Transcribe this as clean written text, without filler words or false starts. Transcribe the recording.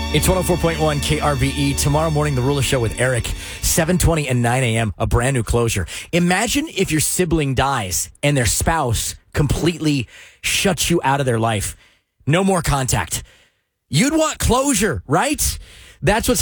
It's 104.1 KRVE. Tomorrow morning, The Ruler Show with Eric, 7:20 and 9 a.m., a brand new closure. Imagine if your sibling dies and their spouse completely shuts you out of their life. No more contact. You'd want closure, right? That's what's